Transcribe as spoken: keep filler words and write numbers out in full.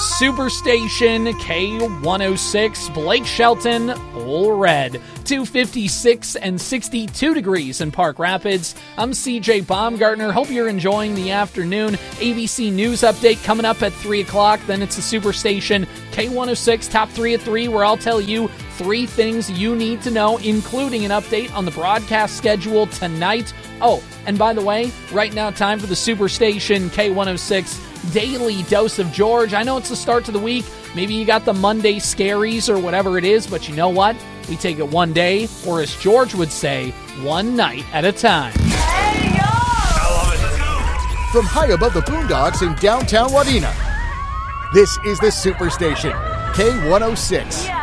Superstation K one oh six, Blake Shelton, Ole Red. two fifty-six and sixty-two degrees in Park Rapids. I'm C J Baumgartner. Hope you're enjoying the afternoon. A B C News update coming up at three o'clock. Then it's the Superstation K one oh six Top three at three, where I'll tell you three things you need to know, including an update on the broadcast schedule tonight. Oh, and by the way, right now, time for the Superstation K one oh six Daily Dose of George. I know it's the start to the week. Maybe you got the Monday scaries or whatever it is, but you know what? We take it one day, or as George would say, one night at a time. Hey, yo! I love it. Let's go! From high above the boondocks in downtown Wadena, this is the Superstation K one oh six. Yeah.